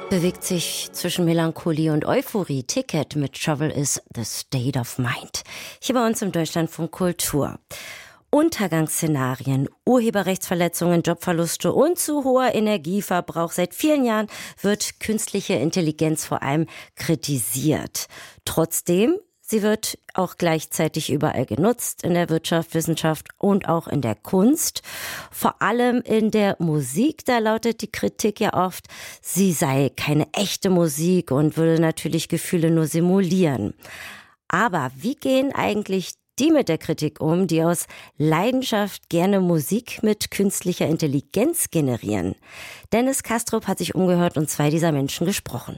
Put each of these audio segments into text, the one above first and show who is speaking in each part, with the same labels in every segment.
Speaker 1: Bewegt sich zwischen Melancholie und Euphorie. Ticket mit Trouble is the State of Mind. Hier bei uns im Deutschlandfunk Kultur. Untergangsszenarien, Urheberrechtsverletzungen, Jobverluste und zu hoher Energieverbrauch. Seit vielen Jahren wird künstliche Intelligenz vor allem kritisiert. Trotzdem, sie wird auch gleichzeitig überall genutzt, in der Wirtschaft, Wissenschaft und auch in der Kunst. Vor allem in der Musik, da lautet die Kritik ja oft, sie sei keine echte Musik und würde natürlich Gefühle nur simulieren. Aber wie gehen eigentlich die mit der Kritik um, die aus Leidenschaft gerne Musik mit künstlicher Intelligenz generieren? Dennis Kastrup hat sich umgehört und 2 dieser Menschen gesprochen.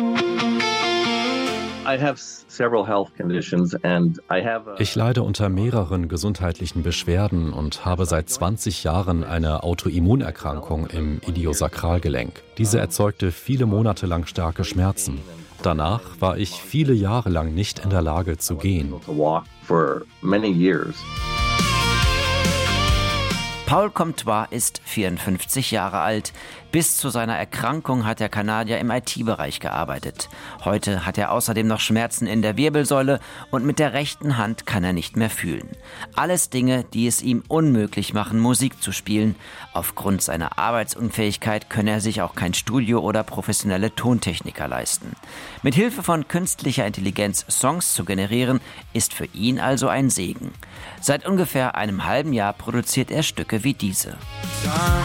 Speaker 2: Ich leide unter mehreren gesundheitlichen Beschwerden und habe seit 20 Jahren eine Autoimmunerkrankung im Iliosakralgelenk. Diese erzeugte viele Monate lang starke Schmerzen. Danach war ich viele Jahre lang nicht in der Lage zu gehen.
Speaker 3: Paul Comtois ist 54 Jahre alt. Bis zu seiner Erkrankung hat der Kanadier im IT-Bereich gearbeitet. Heute hat er außerdem noch Schmerzen in der Wirbelsäule und mit der rechten Hand kann er nicht mehr fühlen. Alles Dinge, die es ihm unmöglich machen, Musik zu spielen. Aufgrund seiner Arbeitsunfähigkeit könne er sich auch kein Studio oder professionelle Tontechniker leisten. Mit Hilfe von künstlicher Intelligenz Songs zu generieren, ist für ihn also ein Segen. Seit ungefähr einem halben Jahr produziert er Stücke wie diese.